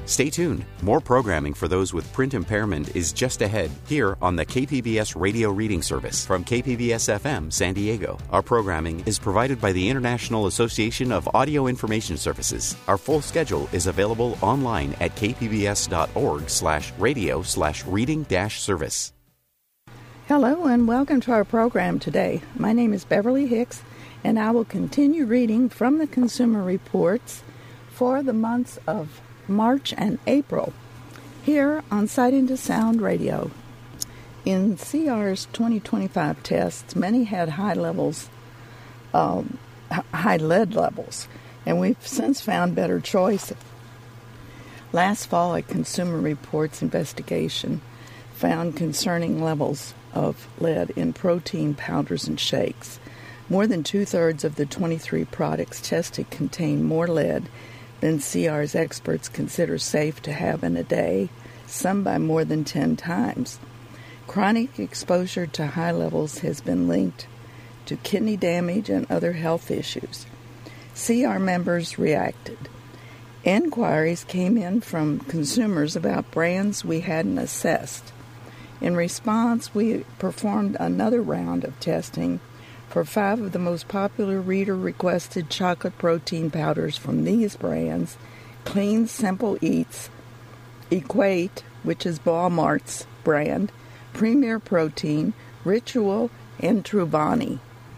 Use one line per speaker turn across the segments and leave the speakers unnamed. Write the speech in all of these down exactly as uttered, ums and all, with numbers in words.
Stay tuned. More programming for those with print impairment is just ahead here on the K P B S Radio Reading Service from K P B S F M San Diego. Our programming is provided by the International Association of Audio Information Services. Our full schedule is available online at kpbs.org slash radio slash reading dash service.
Hello and welcome to our program today. My name is Beverly Hicks, and I will continue reading from the Consumer Reports for the months of March and April here on Sight into Sound Radio. In C R's twenty twenty-five tests, many had high levels, um, high lead levels, and we've since found better choices. Last fall, a Consumer Reports investigation found concerning levels of lead in protein powders and shakes. More than two-thirds of the twenty-three products tested contain more lead than C R's experts consider safe to have in a day, some by more than ten times. Chronic exposure to high levels has been linked to kidney damage and other health issues. C R members reacted. Inquiries came in from consumers about brands we hadn't assessed. In response, we performed another round of testing for five of the most popular reader-requested chocolate protein powders from these brands: Clean Simple Eats, Equate, which is Walmart's brand, Premier Protein, Ritual, and Truvani.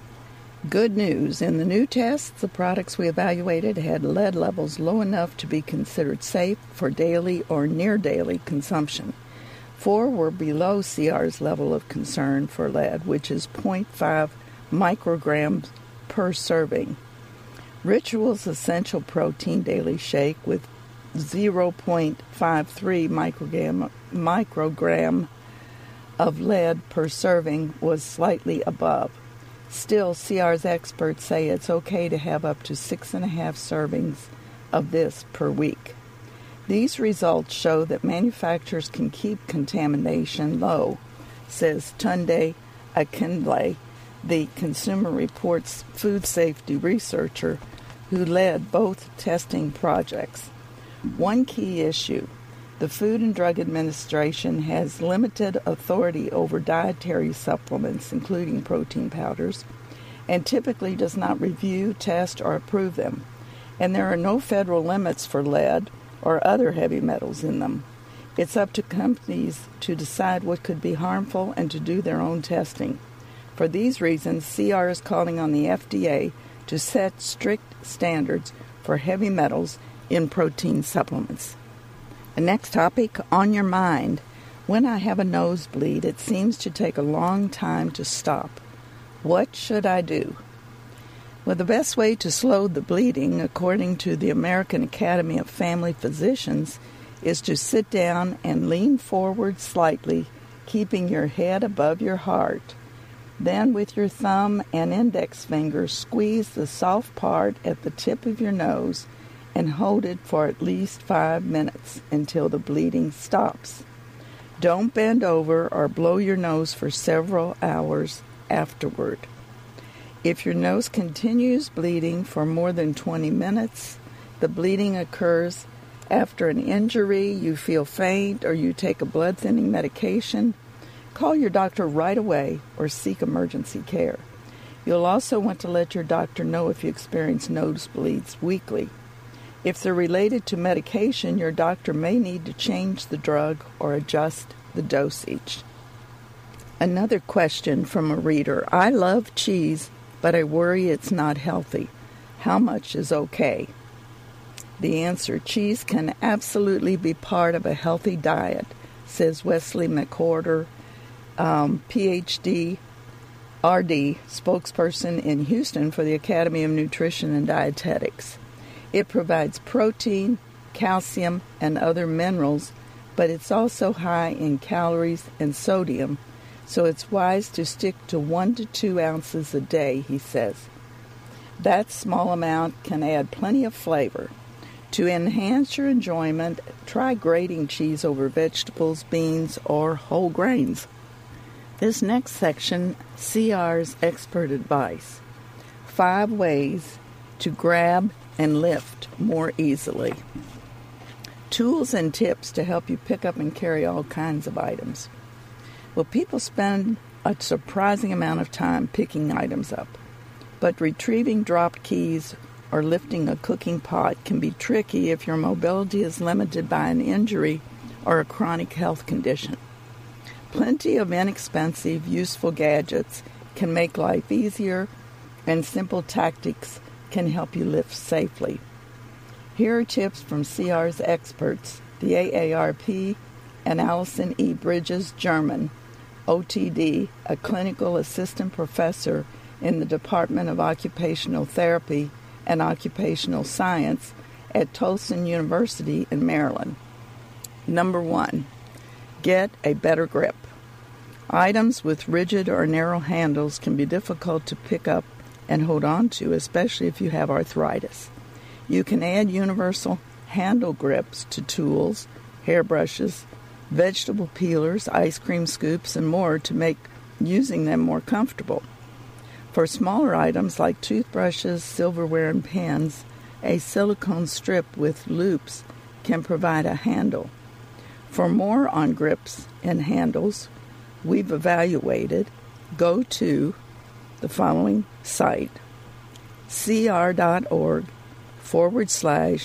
Good news. In the new tests, the products we evaluated had lead levels low enough to be considered safe for daily or near-daily consumption. Four were below C R's level of concern for lead, which is zero point five micrograms per serving. Ritual's Essential Protein Daily Shake with zero point five three microgram, microgram of lead per serving was slightly above. Still, C R's experts say it's okay to have up to six and a half servings of this per week. These results show that manufacturers can keep contamination low, says Tunde Akindele, the Consumer Reports food safety researcher who led both testing projects. One key issue: the Food and Drug Administration has limited authority over dietary supplements, including protein powders, and typically does not review, test, or approve them. And there are no federal limits for lead or other heavy metals in them. It's up to companies to decide what could be harmful and to do their own testing. For these reasons, C R is calling on the F D A to set strict standards for heavy metals in protein supplements. The next topic, on your mind. When I have a nosebleed, it seems to take a long time to stop. What should I do? Well, the best way to slow the bleeding, according to the American Academy of Family Physicians, is to sit down and lean forward slightly, keeping your head above your heart. Then, with your thumb and index finger, squeeze the soft part at the tip of your nose and hold it for at least five minutes until the bleeding stops. Don't bend over or blow your nose for several hours afterward. If your nose continues bleeding for more than twenty minutes, the bleeding occurs after an injury, you feel faint, or you take a blood-thinning medication, call your doctor right away or seek emergency care. You'll also want to let your doctor know if you experience nosebleeds weekly. If they're related to medication, your doctor may need to change the drug or adjust the dosage. Another question from a reader: I love cheese, but I worry it's not healthy. How much is okay? The answer: cheese can absolutely be part of a healthy diet, says Wesley McWhorter, um, P H D, R D, spokesperson in Houston for the Academy of Nutrition and Dietetics. It provides protein, calcium, and other minerals, but it's also high in calories and sodium, so it's wise to stick to one to two ounces a day, he says. That small amount can add plenty of flavor. To enhance your enjoyment, try grating cheese over vegetables, beans, or whole grains. This next section, C R's expert advice. Five ways to grab and lift more easily. Tools and tips to help you pick up and carry all kinds of items. Well, people spend a surprising amount of time picking items up, but retrieving dropped keys or lifting a cooking pot can be tricky if your mobility is limited by an injury or a chronic health condition. Plenty of inexpensive, useful gadgets can make life easier, and simple tactics can help you lift safely. Here are tips from C R's experts, the A A R P and Allison E. Bridges German, O T D, a clinical assistant professor in the Department of Occupational Therapy and Occupational Science at Towson University in Maryland. Number one, get a better grip. Items with rigid or narrow handles can be difficult to pick up and hold on to, especially if you have arthritis. You can add universal handle grips to tools, hairbrushes, vegetable peelers, ice cream scoops, and more to make using them more comfortable. For smaller items like toothbrushes, silverware, and pens, a silicone strip with loops can provide a handle. For more on grips and handles we've evaluated, go to the following site, cr.org forward slash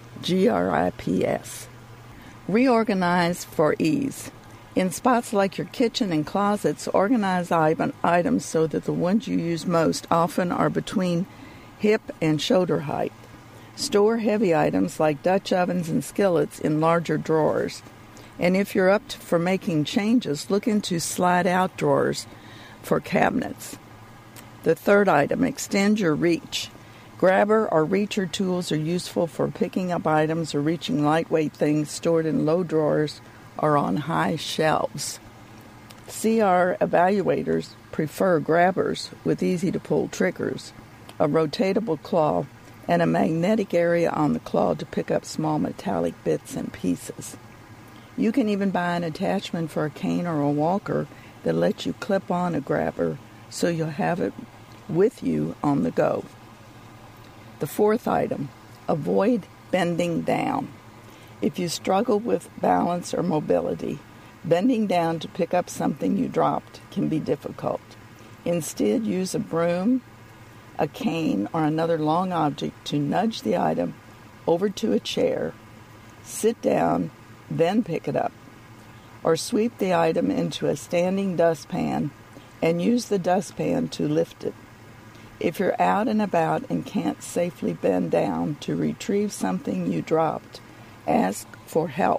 GRIPS. Reorganize for ease. In spots like your kitchen and closets, organize items so that the ones you use most often are between hip and shoulder height. Store heavy items like Dutch ovens and skillets in larger drawers. And if you're up for making changes, look into slide-out drawers for cabinets. The third item, extend your reach. Grabber or reacher tools are useful for picking up items or reaching lightweight things stored in low drawers or on high shelves. C R evaluators prefer grabbers with easy-to-pull triggers, a rotatable claw, and a magnetic area on the claw to pick up small metallic bits and pieces. You can even buy an attachment for a cane or a walker that lets you clip on a grabber so you'll have it with you on the go. The fourth item, avoid bending down. If you struggle with balance or mobility, bending down to pick up something you dropped can be difficult. Instead, use a broom, a cane, or another long object to nudge the item over to a chair, sit down, then pick it up. Or sweep the item into a standing dustpan and use the dustpan to lift it. If you're out and about and can't safely bend down to retrieve something you dropped, ask for help.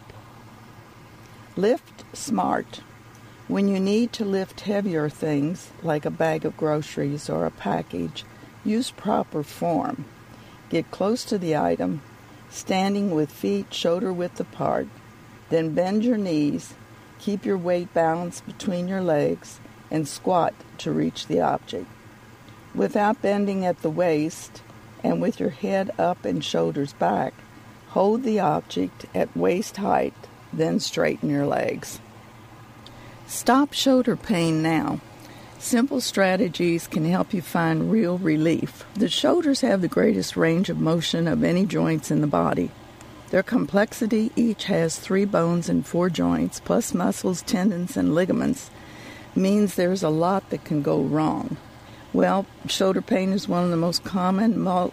Lift smart. When you need to lift heavier things, like a bag of groceries or a package, use proper form. Get close to the item, standing with feet shoulder-width apart. Then bend your knees, keep your weight balanced between your legs, and squat to reach the object. Without bending at the waist, and with your head up and shoulders back, hold the object at waist height, then straighten your legs. Stop shoulder pain now. Simple strategies can help you find real relief. The shoulders have the greatest range of motion of any joints in the body. Their complexity each has three bones and four joints, plus muscles, tendons, and ligaments, means there's a lot that can go wrong. Well, shoulder pain is one of the most common mul-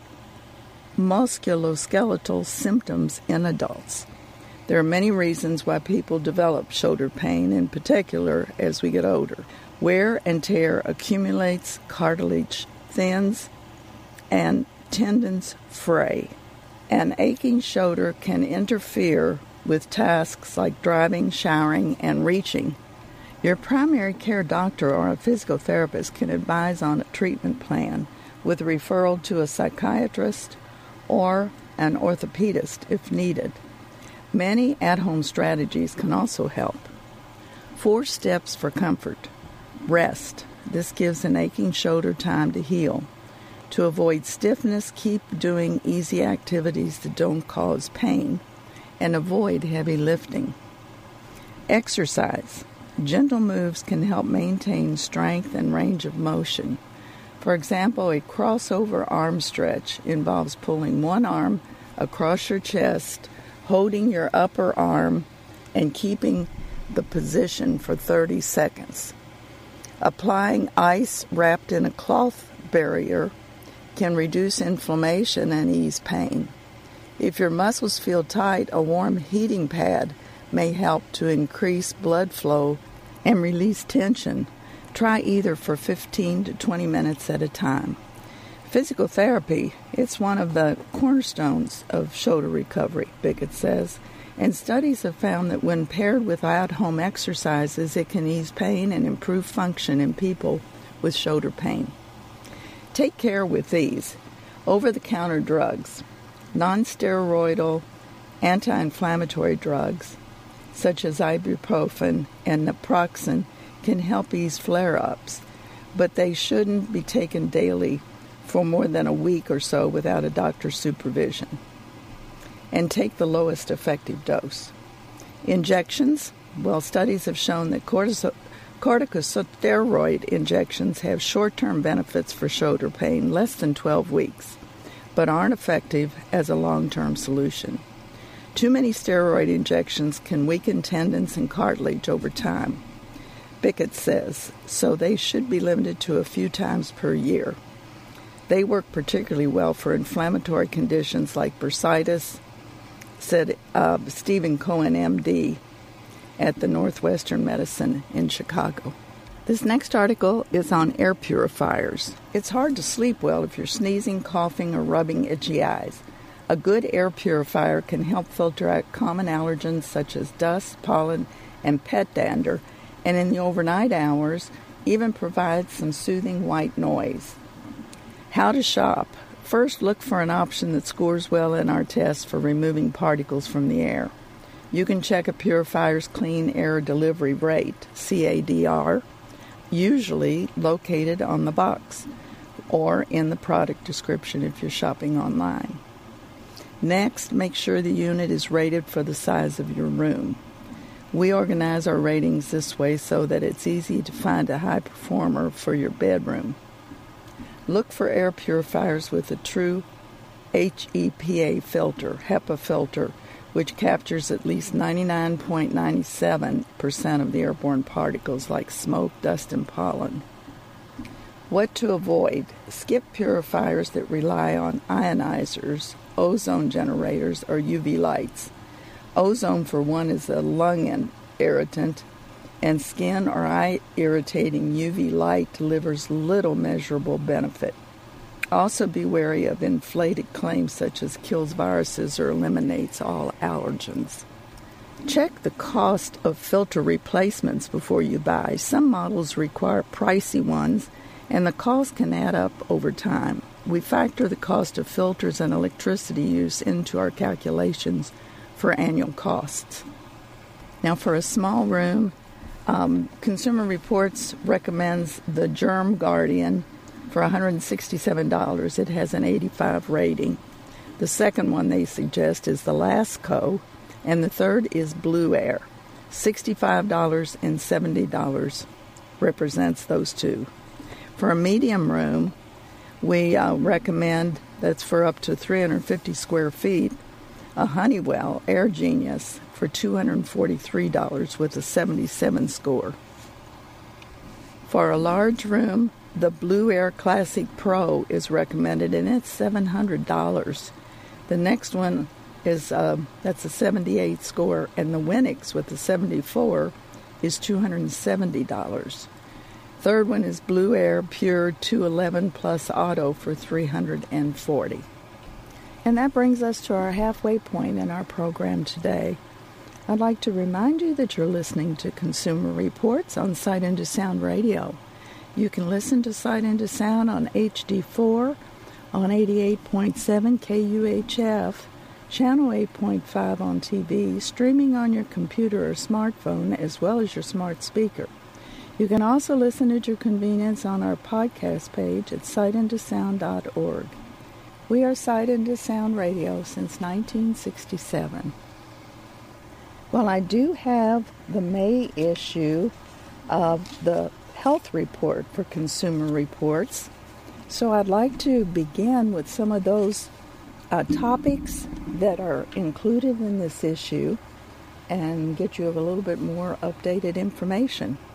musculoskeletal symptoms in adults. There are many reasons why people develop shoulder pain, in particular as we get older. Wear and tear accumulates, cartilage thins, and tendons fray. An aching shoulder can interfere with tasks like driving, showering, and reaching. Your primary care doctor or a physical therapist can advise on a treatment plan with a referral to a psychiatrist or an orthopedist if needed. Many at-home strategies can also help. Four steps for comfort. Rest. This gives an aching shoulder time to heal. To avoid stiffness, keep doing easy activities that don't cause pain, and avoid heavy lifting. Exercise. Gentle moves can help maintain strength and range of motion. For example, a crossover arm stretch involves pulling one arm across your chest holding your upper arm and keeping the position for thirty seconds. Applying ice wrapped in a cloth barrier can reduce inflammation and ease pain. If your muscles feel tight, a warm heating pad may help to increase blood flow and release tension. Try either for fifteen to twenty minutes at a time. Physical therapy, it's one of the cornerstones of shoulder recovery, Bickett says, and studies have found that when paired with at-home exercises, it can ease pain and improve function in people with shoulder pain. Take care with these over-the-counter drugs. Non-steroidal anti-inflammatory drugs, such as ibuprofen and naproxen, can help ease flare-ups, but they shouldn't be taken daily for more than a week or so without a doctor's supervision. And take the lowest effective dose. Injections, well, studies have shown that cortiso- corticosteroid injections have short-term benefits for shoulder pain, less than twelve weeks, but aren't effective as a long-term solution. Too many steroid injections can weaken tendons and cartilage over time, Bickett says, so they should be limited to a few times per year. They work particularly well for inflammatory conditions like bursitis, said uh, Stephen Cohen, M D, at the Northwestern Medicine in Chicago. This next article is on air purifiers. It's hard to sleep well if you're sneezing, coughing, or rubbing itchy eyes. A good air purifier can help filter out common allergens such as dust, pollen, and pet dander, and in the overnight hours, even provide some soothing white noise. How to shop. First, look for an option that scores well in our test for removing particles from the air. You can check a purifier's clean air delivery rate, C A D R, usually located on the box or in the product description if you're shopping online. Next, make sure the unit is rated for the size of your room. We organize our ratings this way so that it's easy to find a high performer for your bedroom. Look for air purifiers with a true H E P A filter, HEPA filter, which captures at least ninety-nine point nine seven percent of the airborne particles like smoke, dust, and pollen. What to avoid? Skip purifiers that rely on ionizers, ozone generators, or U V lights. Ozone, for one, is a lung irritant, and skin or eye-irritating U V light delivers little measurable benefit. Also be wary of inflated claims such as kills viruses or eliminates all allergens. Check the cost of filter replacements before you buy. Some models require pricey ones, and the cost can add up over time. We factor the cost of filters and electricity use into our calculations for annual costs. Now, for a small room, Um, Consumer Reports recommends the Germ Guardian for one hundred sixty-seven dollars. It has an eighty-five rating. The second one they suggest is the Lasco, and the third is Blue Air. sixty-five dollars and seventy dollars represents those two. For a medium room, we uh, recommend, that's for up to three hundred fifty square feet, a Honeywell Air Genius for two hundred forty-three dollars with a seventy-seven score. For a large room, the Blue Air Classic Pro is recommended, and it's seven hundred dollars. The next one is, uh, that's a seventy-eight score, and the Winix with the seventy-four is two hundred seventy dollars. Third one is Blue Air Pure two eleven Plus Auto for three hundred forty dollars. And that brings us to our halfway point in our program today. I'd like to remind you that you're listening to Consumer Reports on Sight Into Sound Radio. You can listen to Sight Into Sound on H D four, on eighty-eight point seven K U H F, Channel eight point five on T V, streaming on your computer or smartphone, as well as your smart speaker. You can also listen at your convenience on our podcast page at sight into sound dot org. We are Sight Into Sound Radio since nineteen sixty-seven. Well, I do have the May issue of the health report for Consumer Reports, so I'd like to begin with some of those uh, topics that are included in this issue and get you a little bit more updated information.